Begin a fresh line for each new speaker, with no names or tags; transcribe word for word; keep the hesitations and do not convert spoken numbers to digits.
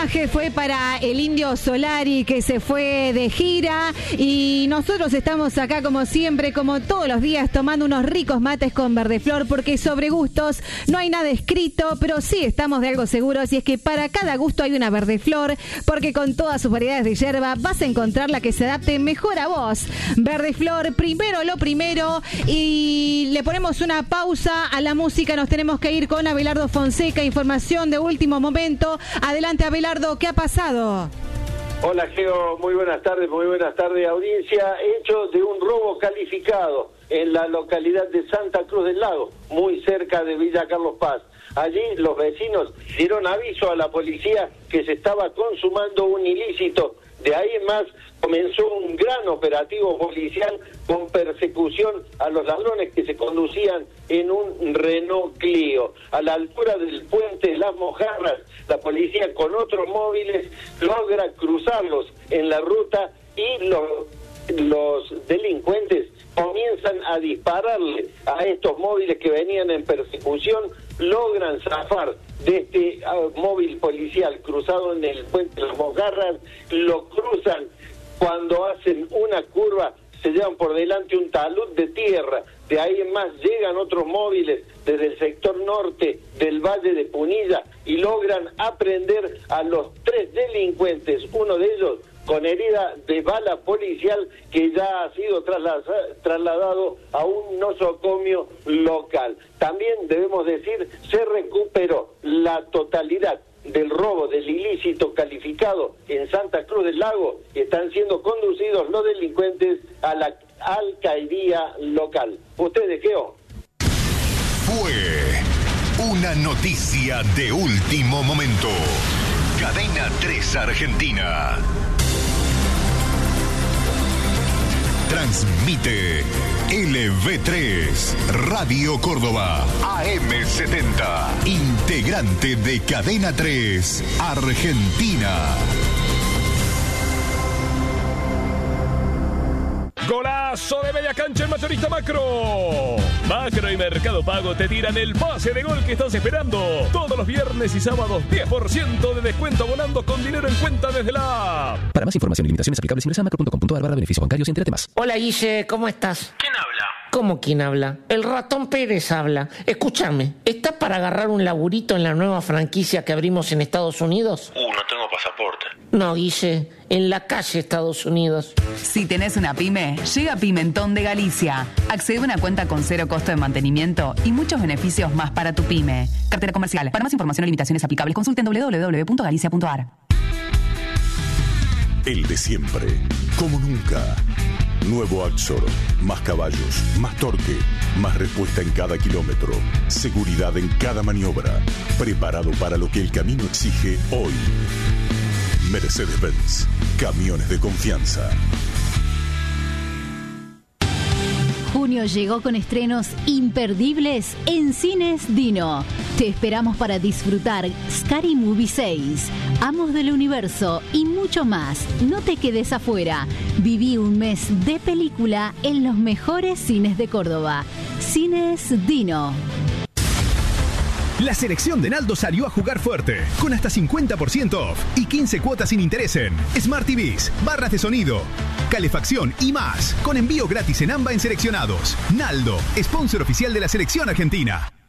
homenaje fue para el Indio Solari, que se fue de gira, y nosotros estamos acá como siempre, como todos los días, tomando unos ricos mates con Verdeflor, porque sobre gustos no hay nada escrito, pero sí estamos de algo seguros, y es que para cada gusto hay una Verdeflor, porque con todas sus variedades de yerba vas a encontrar la que se adapte mejor a vos. Verdeflor, primero lo primero, y le ponemos una pausa a la música. Nos tenemos que ir con Abelardo Fonseca, información de último momento. Adelante, Abelardo, ¿qué ha pasado?
Hola, Geo, muy buenas tardes, muy buenas tardes, audiencia. Hecho de un robo calificado en la localidad de Santa Cruz del Lago, muy cerca de Villa Carlos Paz. Allí los vecinos dieron aviso a la policía que se estaba consumando un ilícito. De ahí en más comenzó un gran operativo policial con persecución a los ladrones que se conducían en un Renault Clio. A la altura del puente de Las Mojarras, la policía con otros móviles logra cruzarlos en la ruta y los, los delincuentes comienzan a dispararle a estos móviles que venían en persecución. Logran zafar de este uh, móvil policial cruzado en el puente de Las Mojarras, lo cruzan. Cuando hacen una curva se llevan por delante un talud de tierra. De ahí en más llegan otros móviles desde el sector norte del Valle de Punilla y logran aprender a los tres delincuentes, uno de ellos con herida de bala policial, que ya ha sido trasladado a un nosocomio local. También debemos decir, se recuperó la totalidad del robo del ilícito calificado en Santa Cruz del Lago, y están siendo conducidos los delincuentes a la alcaldía local. ¿Ustedes qué?
Fue una noticia de último momento. Cadena tres Argentina. Transmite L V tres, Radio Córdoba, A M setenta, integrante de Cadena tres Argentina.
Golazo de media cancha en Mayorista Macro. Macro y Mercado Pago te tiran el pase de gol que estás esperando. Todos los viernes y sábados, diez por ciento de descuento abonando con dinero en cuenta desde la app.
Para más información y limitaciones aplicables, ingresa a macro punto com punto a r barra beneficios bancarios y entérate más.
Hola, Guille, ¿cómo estás?
¿Quién habla?
¿Cómo quién habla? El ratón Pérez habla. Escúchame, ¿estás para agarrar un laburito en la nueva franquicia que abrimos en Estados Unidos?
Uh, no tengo pasaporte.
No, Guille, en la calle Estados Unidos.
Si tenés una pyme, llega Pimentón de Galicia. Accede a una cuenta con cero costo de mantenimiento y muchos beneficios más para tu pyme. Cartera comercial. Para más información o limitaciones aplicables, consulten doble u doble u doble u punto galicia punto a r.
El de siempre, como nunca. Nuevo Axor, más caballos, más torque, más respuesta en cada kilómetro, seguridad en cada maniobra, preparado para lo que el camino exige hoy. Mercedes-Benz, camiones de confianza.
Junio llegó con estrenos imperdibles en Cines Dino. Te esperamos para disfrutar Scary Movie seis, Amos del Universo y mucho más. No te quedes afuera. Viví un mes de película en los mejores cines de Córdoba. Cines Dino.
La selección de Naldo salió a jugar fuerte, con hasta cincuenta por ciento off y quince cuotas sin interés en Smart T Vs, barras de sonido, calefacción y más, con envío gratis en AMBA en seleccionados. Naldo, sponsor oficial de la selección argentina.